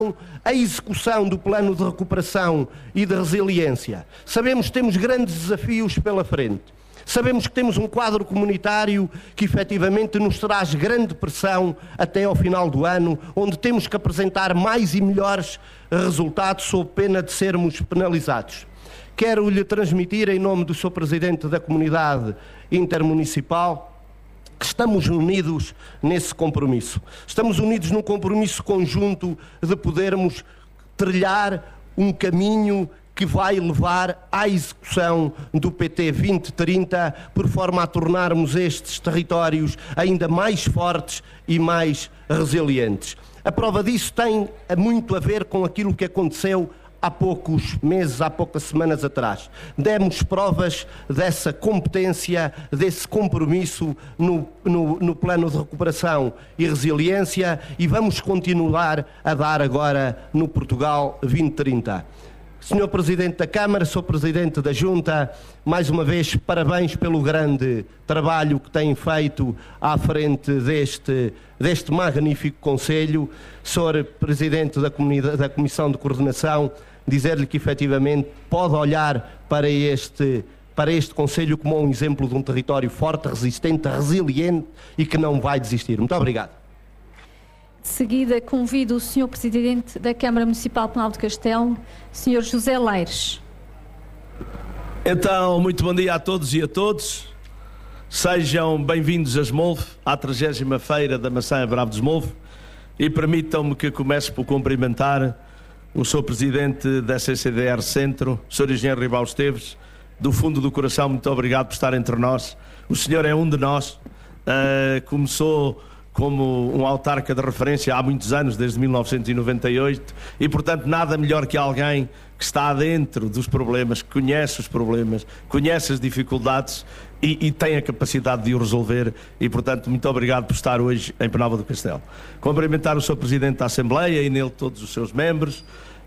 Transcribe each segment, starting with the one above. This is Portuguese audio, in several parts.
a execução do plano de recuperação e de resiliência. Sabemos que temos grandes desafios pela frente. Sabemos que temos um quadro comunitário que efetivamente nos traz grande pressão até ao final do ano, onde temos que apresentar mais e melhores resultados sob pena de sermos penalizados. Quero lhe transmitir, em nome do Sr. Presidente da Comunidade Intermunicipal, que estamos unidos nesse compromisso. Estamos unidos num compromisso conjunto de podermos trilhar um caminho que vai levar à execução do PT 2030, por forma a tornarmos estes territórios ainda mais fortes e mais resilientes. A prova disso tem muito a ver com aquilo que aconteceu há poucos meses, há poucas semanas atrás. Demos provas dessa competência, desse compromisso no plano de recuperação e resiliência, e vamos continuar a dar agora no Portugal 2030. Senhor Presidente da Câmara, Sr. Presidente da Junta, mais uma vez parabéns pelo grande trabalho que têm feito à frente deste magnífico Conselho. Sr. Presidente da Comissão de Coordenação, dizer-lhe que efetivamente pode olhar para este Conselho como um exemplo de um território forte, resistente, resiliente e que não vai desistir. Muito obrigado. De seguida, convido o Sr. Presidente da Câmara Municipal de Penal de Castelo, Sr. José Leires. Então, muito bom dia a todos e a todos. Sejam bem-vindos a Esmolve, à 30ª Feira da Maçã Bravo de Esmolve, e permitam-me que comece por cumprimentar o Sr. Presidente da CCDR Centro, Sr. Engenheiro Ribal Esteves. Do fundo do coração, muito obrigado por estar entre nós. O senhor é um de nós, começou como um autarca de referência há muitos anos, desde 1998, e portanto nada melhor que alguém que está dentro dos problemas, que conhece os problemas, conhece as dificuldades e tem a capacidade de o resolver, e portanto muito obrigado por estar hoje em Penalva do Castelo. Cumprimentar o Sr. Presidente da Assembleia e nele todos os seus membros,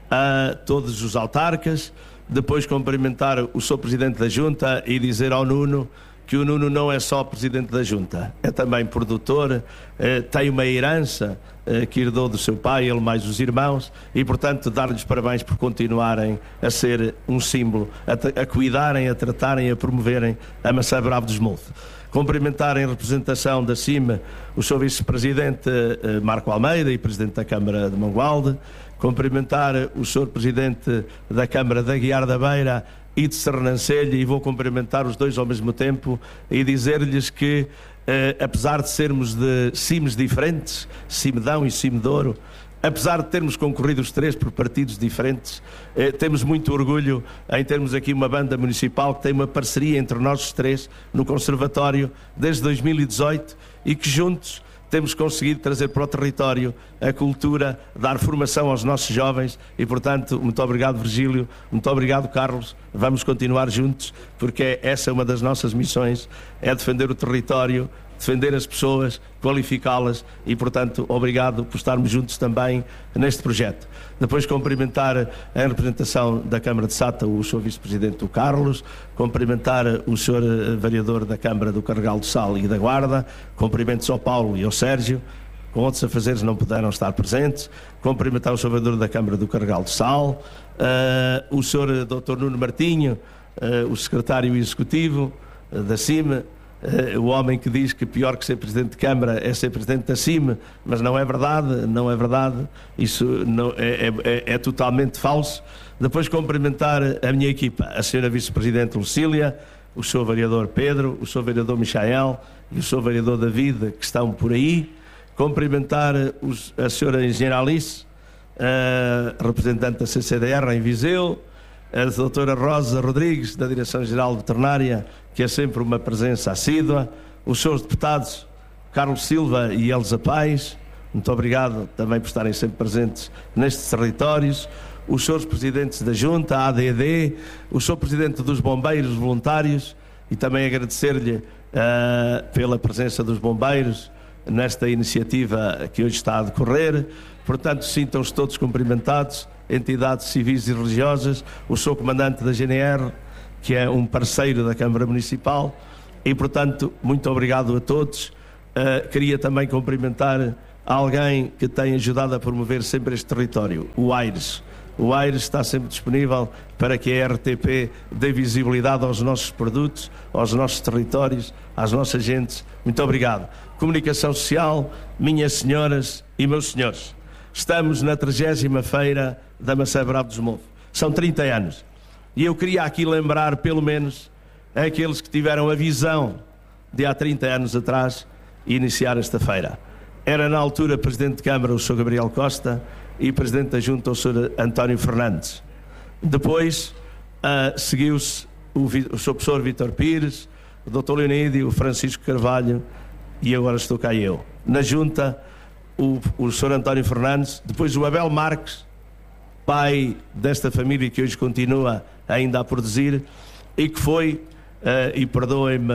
todos os autarcas, depois cumprimentar o Sr. Presidente da Junta e dizer ao Nuno que o Nuno não é só Presidente da Junta, é também produtor, tem uma herança que herdou do seu pai, ele mais os irmãos, e portanto dar-lhes parabéns por continuarem a ser um símbolo, a cuidarem, a tratarem, a promoverem a Maçã Bravo de Esmolve. Cumprimentar em representação da CIMA o Sr. Vice-Presidente Marco Almeida e Presidente da Câmara de Mangualde, cumprimentar o Sr. Presidente da Câmara de Aguiar da Beira e de Sernancelho, e vou cumprimentar os dois ao mesmo tempo e dizer-lhes que, apesar de sermos de CIMs diferentes, Cimedão e Cimedouro, apesar de termos concorrido os três por partidos diferentes, temos muito orgulho em termos aqui uma banda municipal que tem uma parceria entre nós os três no Conservatório desde 2018 e que juntos temos conseguido trazer para o território a cultura, dar formação aos nossos jovens e, portanto, muito obrigado, Virgílio, muito obrigado, Carlos. Vamos continuar juntos, porque essa é uma das nossas missões, é defender o território, defender as pessoas, qualificá-las e, portanto, obrigado por estarmos juntos também neste projeto. Depois cumprimentar em representação da Câmara de Sata o Sr. Vice-Presidente, o Carlos, cumprimentar o Sr. Vereador da Câmara do Carregal do Sal e da Guarda, cumprimentos ao Paulo e ao Sérgio, com outros afazeres não puderam estar presentes, cumprimentar o Sr. Vereador da Câmara do Carregal do Sal, o Sr. Dr. Nuno Martinho, o Secretário Executivo da CIMA, o homem que diz que pior que ser Presidente de Câmara é ser Presidente da CIMA, mas não é verdade, não é verdade, isso não, é totalmente falso. Depois cumprimentar a minha equipa, a Sra. Vice-Presidente Lucília, o Sr. Vereador Pedro, o Sr. Vereador Michael e o Sr. Vereador David, que estão por aí. Cumprimentar a Sra. Engenheira Alice, representante da CCDR em Viseu, a Doutora Rosa Rodrigues, da Direção-Geral Veterinária, que é sempre uma presença assídua, os seus deputados Carlos Silva e Elza Pais, muito obrigado também por estarem sempre presentes nestes territórios, os senhores presidentes da Junta, a ADD, o senhor presidente dos bombeiros voluntários, e também agradecer-lhe pela presença dos bombeiros nesta iniciativa que hoje está a decorrer. Portanto, sintam-se todos cumprimentados, entidades civis e religiosas, o Sr. Comandante da GNR, que é um parceiro da Câmara Municipal, e, portanto, muito obrigado a todos. Queria também cumprimentar alguém que tem ajudado a promover sempre este território, o Aires. O Aires está sempre disponível para que a RTP dê visibilidade aos nossos produtos, aos nossos territórios, às nossas gentes. Muito obrigado. Comunicação Social, minhas senhoras e meus senhores, estamos na 30ª Feira da Maçã Bravo de Esmolvo. São 30 anos. E eu queria aqui lembrar, pelo menos, aqueles que tiveram a visão de há 30 anos atrás iniciar esta feira. Era na altura Presidente de Câmara o Sr. Gabriel Costa e Presidente da Junta o Sr. António Fernandes. Depois seguiu-se o Sr. Professor Vítor Pires, o Dr. Leonídio, o Francisco Carvalho e agora estou cá eu. Na Junta, o Sr. António Fernandes, depois o Abel Marques, pai desta família que hoje continua ainda a produzir e que foi, e perdoem-me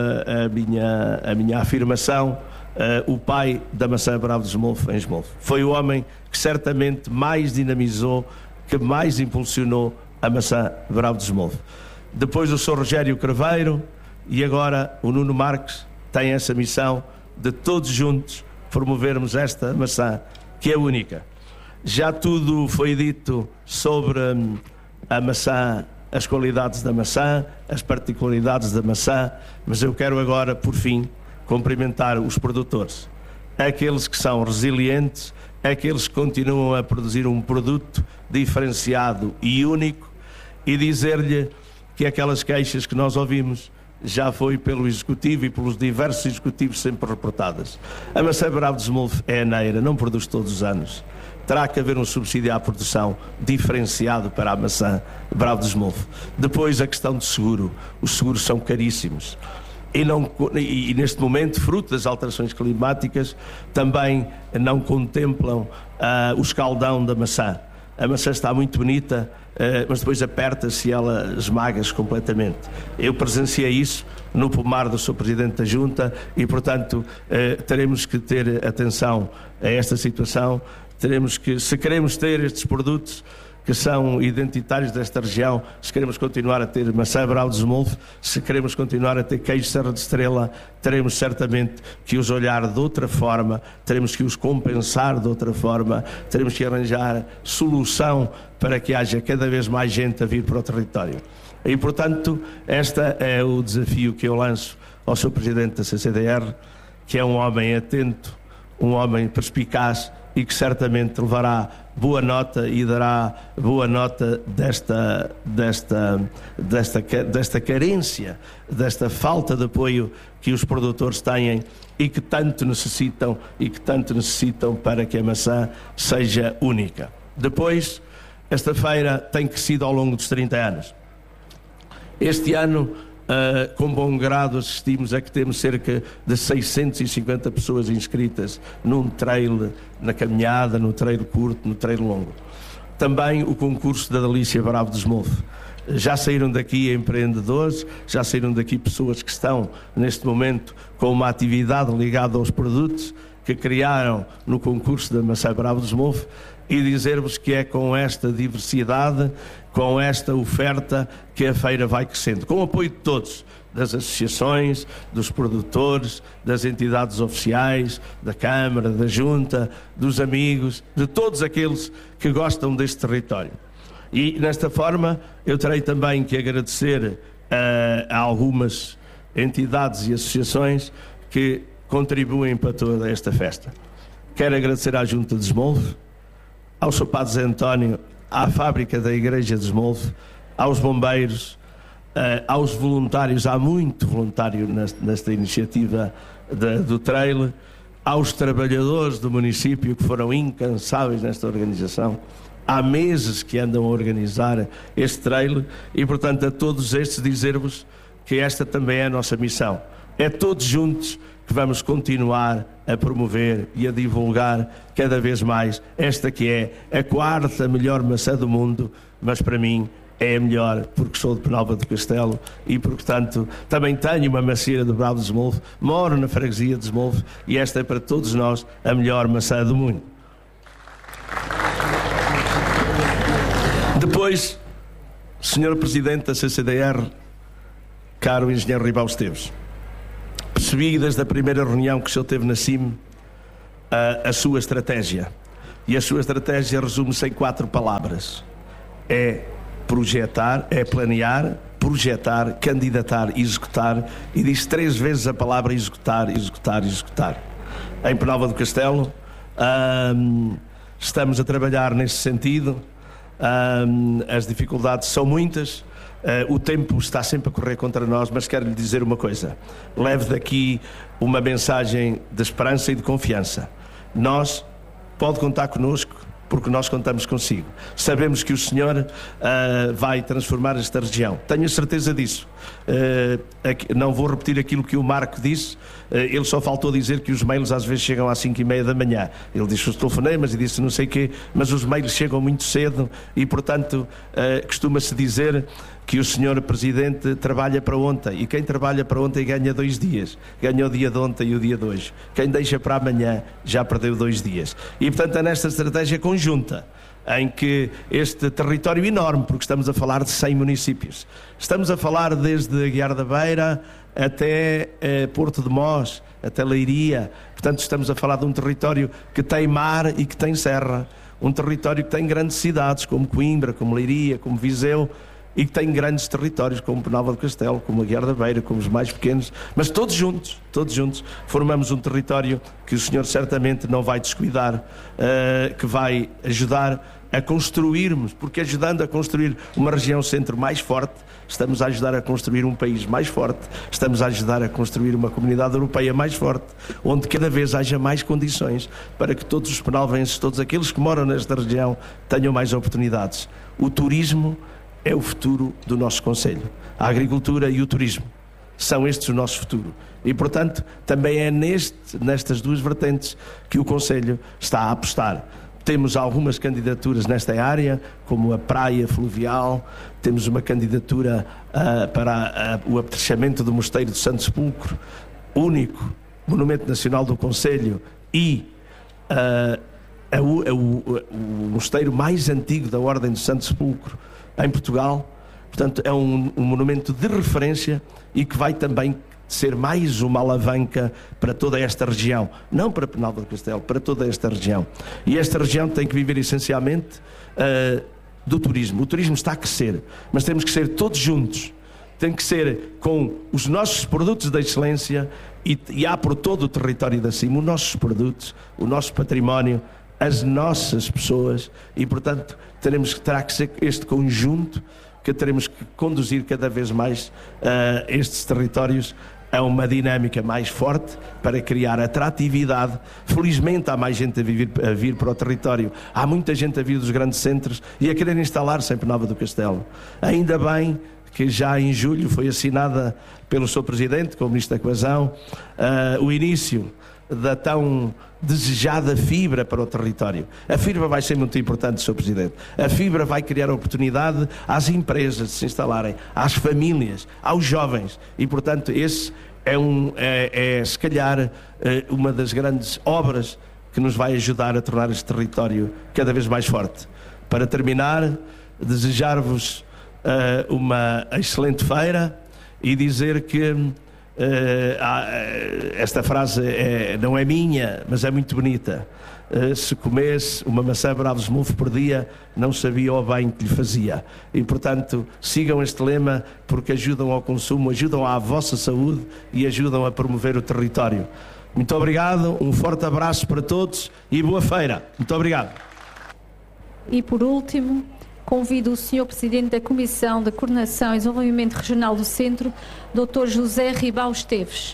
a minha afirmação, o pai da maçã Bravo de Esmolvo em Esmolvo. Foi o homem que certamente mais dinamizou, que mais impulsionou a maçã Bravo de Esmolvo. Depois o Sr. Rogério Craveiro e agora o Nuno Marques têm essa missão de todos juntos promovermos esta maçã que é única. Já tudo foi dito sobre a maçã, as qualidades da maçã, as particularidades da maçã, mas eu quero agora, por fim, cumprimentar os produtores, aqueles que são resilientes, aqueles que continuam a produzir um produto diferenciado e único, e dizer-lhe que aquelas queixas que nós ouvimos já foi pelo Executivo e pelos diversos Executivos sempre reportadas. A maçã Bravo de Esmolvo é aneira, não produz todos os anos. Terá que haver um subsídio à produção diferenciado para a maçã Bravo de Esmolvo. Depois a questão do seguro. Os seguros são caríssimos. E neste momento, fruto das alterações climáticas, também não contemplam o escaldão da maçã. A maçã está muito bonita, mas depois aperta-se e ela esmaga-se completamente. Eu presenciei isso no pomar do Sr. Presidente da Junta e, portanto, teremos que ter atenção a esta situação. Teremos que, se queremos ter estes produtos que são identitários desta região, se queremos continuar a ter maçã Bravo de Esmolvo, se queremos continuar a ter queijo Serra de Estrela, teremos certamente que os olhar de outra forma, teremos que os compensar de outra forma, teremos que arranjar solução para que haja cada vez mais gente a vir para o território. E, portanto, este é o desafio que eu lanço ao Sr. Presidente da CCDR, que é um homem atento, um homem perspicaz, e que certamente levará boa nota e dará boa nota desta carência, desta falta de apoio que os produtores têm e que tanto necessitam para que a maçã seja única. Depois, esta feira tem crescido ao longo dos 30 anos. Este ano, com bom grado, assistimos a que temos cerca de 650 pessoas inscritas num trail, na caminhada, no trail curto, no trail longo. Também o concurso da Delícia Bravo de Esmolvo. Já saíram daqui empreendedores, já saíram daqui pessoas que estão, neste momento, com uma atividade ligada aos produtos que criaram no concurso da maçã Bravo de Esmolvo, e dizer-vos que é com esta diversidade, com esta oferta, que a feira vai crescendo, com o apoio de todos, das associações, dos produtores, das entidades oficiais, da Câmara, da Junta, dos amigos, de todos aqueles que gostam deste território. E, nesta forma, eu terei também que agradecer a algumas entidades e associações que contribuem para toda esta festa. Quero agradecer à Junta de Esmolvo, ao Sr. Padre Zé António, à fábrica da Igreja de Esmolvo, aos bombeiros, aos voluntários. Há muito voluntário nesta iniciativa do trail, aos trabalhadores do município que foram incansáveis nesta organização. Há meses que andam a organizar este trail e, portanto, a todos estes dizer-vos que esta também é a nossa missão. É todos juntos que vamos continuar a promover e a divulgar cada vez mais esta que é a 4ª melhor maçã do mundo, mas para mim é a melhor porque sou de Penalva do Castelo e, portanto, também tenho uma macieira de Bravo de Esmolvo, moro na freguesia de Esmolvo e esta é para todos nós a melhor maçã do mundo. Depois, Sr. Presidente da CCDR, caro Engenheiro Ribal Esteves, percebi desde a primeira reunião que o senhor teve na CIM a sua estratégia. E a sua estratégia resume-se em 4 palavras. É projetar, é planear, projetar, candidatar e executar. E diz 3 vezes a palavra executar, executar, executar. Em Penalva do Castelo, estamos a trabalhar nesse sentido. As dificuldades são muitas. O tempo está sempre a correr contra nós, mas quero lhe dizer uma coisa. Leve daqui uma mensagem de esperança e de confiança. Nós, pode contar connosco, porque nós contamos consigo. Sabemos que o Senhor vai transformar esta região. Tenho a certeza disso. Não vou repetir aquilo que o Marco disse. Ele só faltou dizer que os mails às vezes chegam às 5:30 da manhã. Ele disse os telefonemas e disse não sei o quê, mas os mails chegam muito cedo e, portanto, costuma-se dizer que o Sr. Presidente trabalha para ontem, e quem trabalha para ontem ganha 2 dias. Ganha o dia de ontem e o dia de hoje. Quem deixa para amanhã já perdeu 2 dias. E, portanto, é nesta estratégia conjunta em que este território enorme, porque estamos a falar de 100 municípios, estamos a falar desde Aguiar da Beira até Porto de Mós, até Leiria, portanto estamos a falar de um território que tem mar e que tem serra, um território que tem grandes cidades como Coimbra, como Leiria, como Viseu, e que tem grandes territórios como Penalva do Castelo, como Aguiar da Beira, como os mais pequenos, mas todos juntos formamos um território que o Senhor certamente não vai descuidar, que vai ajudar a construirmos, porque ajudando a construir uma região centro mais forte, estamos a ajudar a construir um país mais forte, estamos a ajudar a construir uma comunidade europeia mais forte, onde cada vez haja mais condições para que todos os penalvenses, todos aqueles que moram nesta região, tenham mais oportunidades. O turismo é o futuro do nosso concelho. A agricultura e o turismo são estes o nosso futuro. E, portanto, também é nestas 2 vertentes que o concelho está a apostar. Temos algumas candidaturas nesta área, como a praia fluvial, temos uma candidatura para o apetrechamento do Mosteiro de Santo Sepulcro, único monumento nacional do concelho, e o mosteiro mais antigo da Ordem de Santo Sepulcro em Portugal. Portanto, é um monumento de referência e que vai também ser mais uma alavanca para toda esta região, não para Penalva do Castelo, para toda esta região. E esta região tem que viver essencialmente do turismo. O turismo está a crescer, mas temos que ser todos juntos. Tem que ser com os nossos produtos da excelência e há por todo o território da cima os nossos produtos, o nosso património, as nossas pessoas, e portanto terá que ser este conjunto que teremos que conduzir cada vez mais estes territórios a uma dinâmica mais forte para criar atratividade. Felizmente há mais gente a vir para o território, há muita gente a vir dos grandes centros e a querer instalar-se em Penalva do Castelo. Ainda bem que já em julho foi assinada pelo Sr. Presidente, com o Ministro da Coesão, o início da tão desejada fibra para o território. A fibra vai ser muito importante, Sr. Presidente. A fibra vai criar oportunidade às empresas de se instalarem, às famílias, aos jovens, e portanto esse é se calhar uma das grandes obras que nos vai ajudar a tornar este território cada vez mais forte. Para terminar, desejar-vos uma excelente feira e dizer que esta frase não é minha, mas é muito bonita. Se comesse uma maçã Bravo de Mulf por dia, não sabia o bem que lhe fazia. E, portanto, sigam este lema, porque ajudam ao consumo, ajudam à vossa saúde e ajudam a promover o território. Muito obrigado, um forte abraço para todos e boa feira. Muito obrigado. E, por último, convido o Sr. Presidente da Comissão de Coordenação e Desenvolvimento Regional do Centro, Dr. José Ribal Esteves.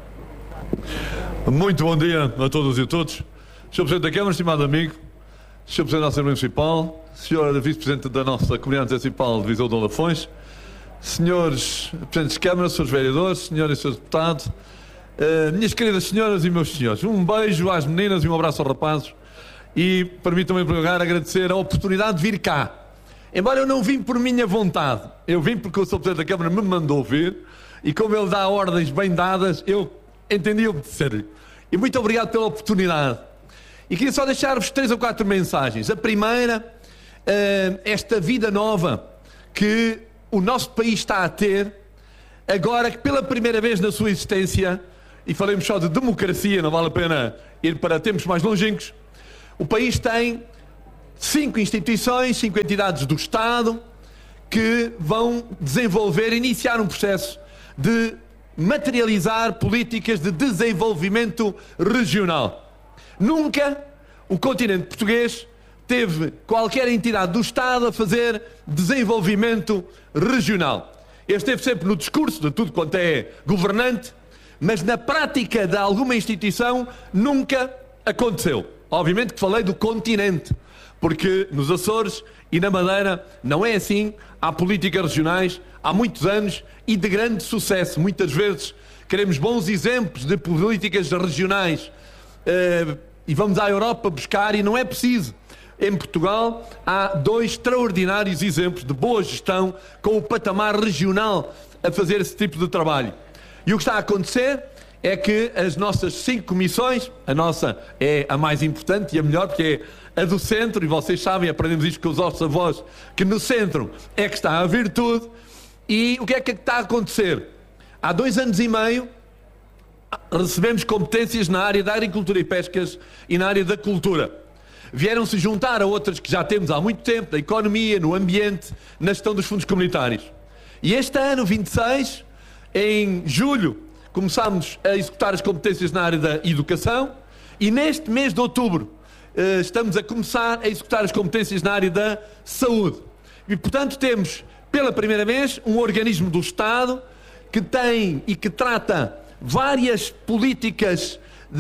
Muito bom dia a todas e a todos. Sr. Presidente da Câmara, estimado amigo, Sr. Presidente da Assembleia Municipal, Sra. Vice-Presidente da nossa Comunidade Municipal de Viseu de Lafões, Srs. Presidentes de Câmara, Srs. Vereadores, Senhoras e Srs. Deputados, minhas queridas senhoras e meus senhores, um beijo às meninas e um abraço aos rapazes e permitam-me em primeiro lugar agradecer a oportunidade de vir cá. Embora eu não vim por minha vontade, eu vim porque o Sr. Presidente da Câmara me mandou vir e como ele dá ordens bem dadas, eu entendi obedecer-lhe. E muito obrigado pela oportunidade. E queria só deixar-vos 3 ou 4 mensagens. A primeira, esta vida nova que o nosso país está a ter, agora que pela primeira vez na sua existência e falemos só de democracia, não vale a pena ir para tempos mais longínquos, o país tem 5 instituições, 5 entidades do Estado que vão iniciar um processo de materializar políticas de desenvolvimento regional. Nunca o continente português teve qualquer entidade do Estado a fazer desenvolvimento regional. Este esteve sempre no discurso de tudo quanto é governante, mas na prática de alguma instituição nunca aconteceu. Obviamente que falei do continente, porque nos Açores e na Madeira não é assim. Há políticas regionais há muitos anos e de grande sucesso. Muitas vezes queremos bons exemplos de políticas regionais e vamos à Europa buscar, e não é preciso. Em Portugal há 2 extraordinários exemplos de boa gestão com o patamar regional a fazer esse tipo de trabalho. E o que está a acontecer é que as nossas 5 comissões, a nossa é a mais importante e a melhor, porque é a do centro, e vocês sabem, aprendemos isto com os nossos avós, que no centro é que está a virtude. E o que é que está a acontecer? Há 2 anos e meio recebemos competências na área da agricultura e pescas e na área da cultura. Vieram-se juntar a outras que já temos há muito tempo, na economia, no ambiente, na gestão dos fundos comunitários. E este ano, 26, em julho, começámos a executar as competências na área da educação, e neste mês de outubro estamos a começar a executar as competências na área da saúde. E, portanto, temos, pela primeira vez, um organismo do Estado que tem e que trata várias políticas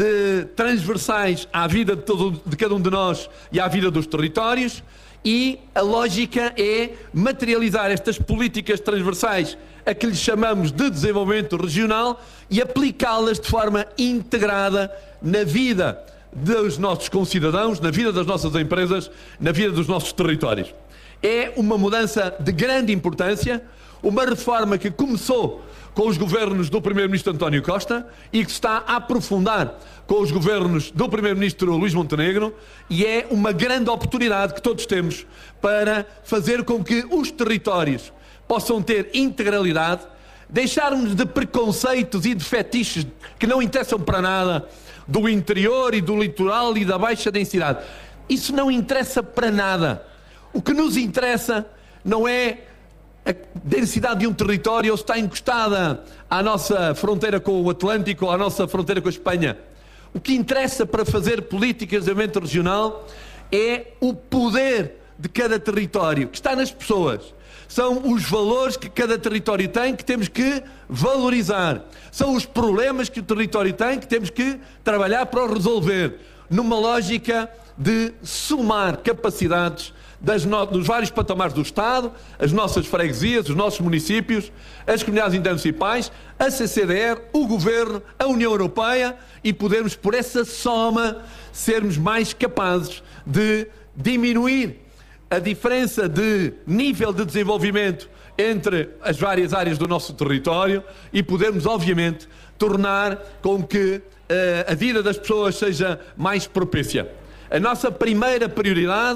transversais à vida de cada um de nós e à vida dos territórios, e a lógica é materializar estas políticas transversais a que lhes chamamos de desenvolvimento regional e aplicá-las de forma integrada na vida dos nossos concidadãos, na vida das nossas empresas, na vida dos nossos territórios. É uma mudança de grande importância, uma reforma que começou com os governos do Primeiro-Ministro António Costa e que se está a aprofundar com os governos do Primeiro-Ministro Luís Montenegro, e é uma grande oportunidade que todos temos para fazer com que os territórios possam ter integralidade, deixarmos de preconceitos e de fetiches que não interessam para nada do interior e do litoral e da baixa densidade. Isso não interessa para nada. O que nos interessa não é a densidade de um território ou se está encostada à nossa fronteira com o Atlântico ou à nossa fronteira com a Espanha. O que interessa para fazer políticas de desenvolvimento regional é o poder de cada território, que está nas pessoas. São os valores que cada território tem, que temos que valorizar. São os problemas que o território tem, que temos que trabalhar para os resolver, numa lógica de somar capacidades dos vários patamares do Estado, as nossas freguesias, os nossos municípios, as comunidades intermunicipais, a CCDR, o Governo, a União Europeia, e podermos, por essa soma, sermos mais capazes de diminuir a diferença de nível de desenvolvimento entre as várias áreas do nosso território e podermos, obviamente, tornar com que a vida das pessoas seja mais propícia. A nossa primeira prioridade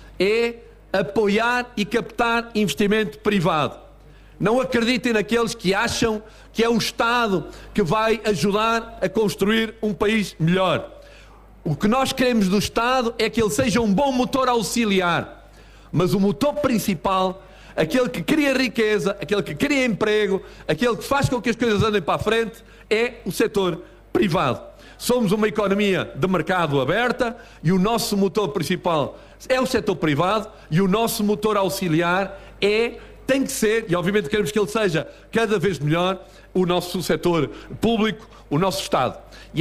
é apoiar e captar investimento privado. Não acreditem naqueles que acham que é o Estado que vai ajudar a construir um país melhor. O que nós queremos do Estado é que ele seja um bom motor auxiliar, mas o motor principal, aquele que cria riqueza, aquele que cria emprego, aquele que faz com que as coisas andem para a frente, é o setor privado. Somos uma economia de mercado aberta e o nosso motor principal é o setor privado, e o nosso motor auxiliar tem que ser, e obviamente queremos que ele seja cada vez melhor, o nosso setor público, o nosso Estado. E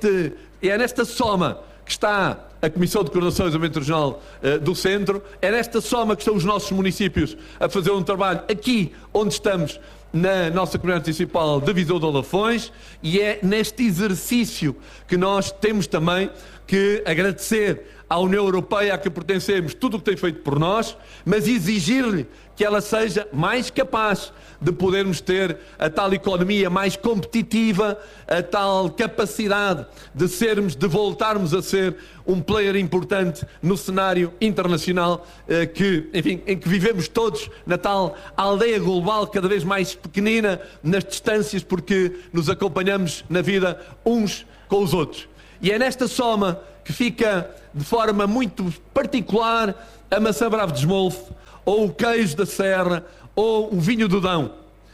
é nesta soma que está a Comissão de Coordenação e Desenvolvimento Regional do Centro, é nesta soma que estão os nossos municípios a fazer um trabalho aqui onde estamos, na nossa comunidade municipal de Viseu de Lafões, e é neste exercício que nós temos também que agradecer à União Europeia a que pertencemos tudo o que tem feito por nós, mas exigir-lhe que ela seja mais capaz de podermos ter a tal economia mais competitiva, a tal capacidade de voltarmos a ser um player importante no cenário internacional em que vivemos todos na tal aldeia global cada vez mais pequenina nas distâncias, porque nos acompanhamos na vida uns com os outros. E é nesta soma que fica de forma muito particular a maçã Bravo de Esmolfe, ou o queijo da Serra, ou o vinho do Dão.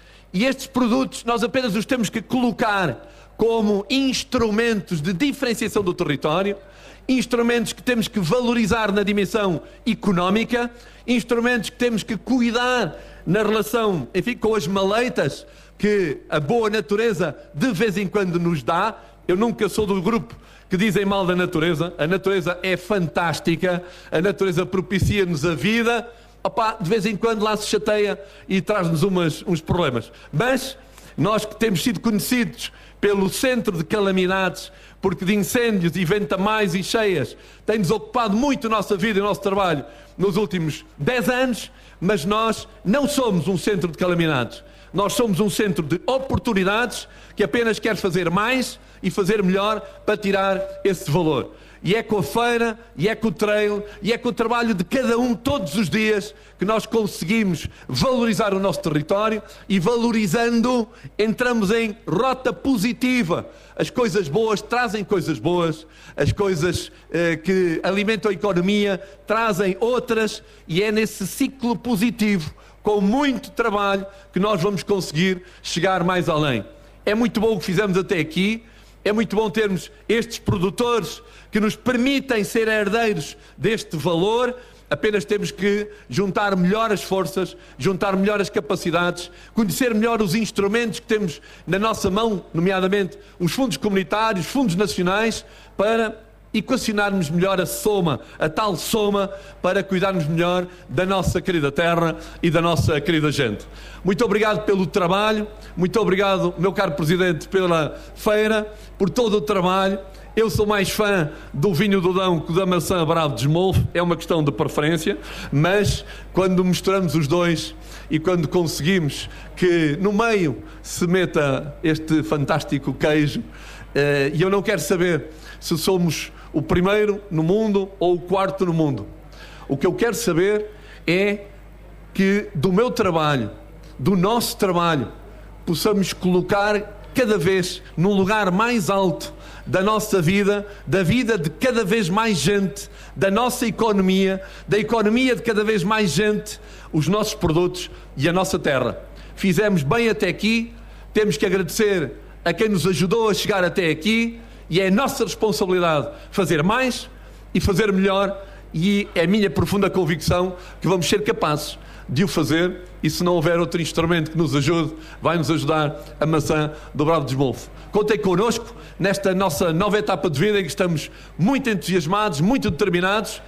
E estes produtos nós apenas os temos que colocar como instrumentos de diferenciação do território, instrumentos que temos que valorizar na dimensão económica, instrumentos que temos que cuidar na relação, com as maleitas que a boa natureza de vez em quando nos dá. Eu nunca sou do grupo que dizem mal da natureza. A natureza é fantástica, a natureza propicia-nos a vida. De vez em quando lá se chateia e traz-nos uns problemas. Mas nós que temos sido conhecidos pelo centro de calamidades, porque de incêndios e ventamais e cheias tem-nos ocupado muito a nossa vida e o nosso trabalho nos últimos 10 anos, mas nós não somos um centro de calamidades. Nós somos um centro de oportunidades que apenas quer fazer mais e fazer melhor para tirar esse valor. E é com a feira, e é com o trail, e é com o trabalho de cada um todos os dias que nós conseguimos valorizar o nosso território, e valorizando entramos em rota positiva. As coisas boas trazem coisas boas, as coisas que alimentam a economia trazem outras, e é nesse ciclo positivo, com muito trabalho, que nós vamos conseguir chegar mais além. É muito bom o que fizemos até aqui. É muito bom termos estes produtores que nos permitem ser herdeiros deste valor. Apenas temos que juntar melhor as forças, juntar melhor as capacidades, conhecer melhor os instrumentos que temos na nossa mão, nomeadamente os fundos comunitários, fundos nacionais, para equacionarmos melhor a soma, a tal soma, para cuidarmos melhor da nossa querida terra e da nossa querida gente. Muito obrigado pelo trabalho, muito obrigado, meu caro Presidente, pela feira, por todo o trabalho. Eu sou mais fã do vinho do Dão que da maçã Bravo de Esmolfe, é uma questão de preferência, mas quando misturamos os dois e quando conseguimos que no meio se meta este fantástico queijo, e eu não quero saber se somos o primeiro no mundo ou o quarto no mundo. O que eu quero saber é que do meu trabalho, do nosso trabalho, possamos colocar cada vez num lugar mais alto da nossa vida, da vida de cada vez mais gente, da nossa economia, da economia de cada vez mais gente, os nossos produtos e a nossa terra. Fizemos bem até aqui, temos que agradecer a quem nos ajudou a chegar até aqui, e é a nossa responsabilidade fazer mais e fazer melhor, e é a minha profunda convicção que vamos ser capazes de o fazer, e se não houver outro instrumento que nos ajude, vai-nos ajudar a maçã do Bravo de Esmolfe. Contem connosco nesta nossa nova etapa de vida em que estamos muito entusiasmados, muito determinados,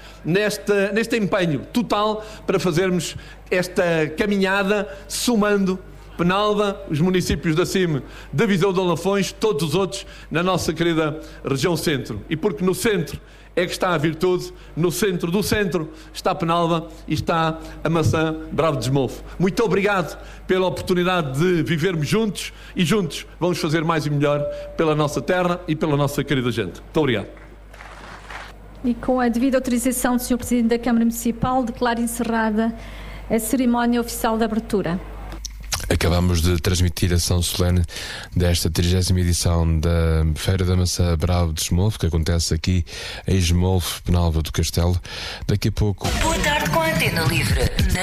neste empenho total para fazermos esta caminhada, somando Penalva, os municípios da CIM, da Viseu de Lafões, todos os outros na nossa querida região centro. E porque no centro é que está a virtude, no centro do centro está Penalva e está a maçã Bravo de Esmolfe. Muito obrigado pela oportunidade de vivermos juntos, e juntos vamos fazer mais e melhor pela nossa terra e pela nossa querida gente. Muito obrigado. E com a devida autorização do Sr. Presidente da Câmara Municipal, declaro encerrada a cerimónia oficial de abertura. Acabamos de transmitir a ação solene desta 30ª edição da Feira da Maçã Bravo de Esmolfe, que acontece aqui em Esmolfe, Penalva do Castelo. Daqui a pouco... Boa tarde com a Antena Livre.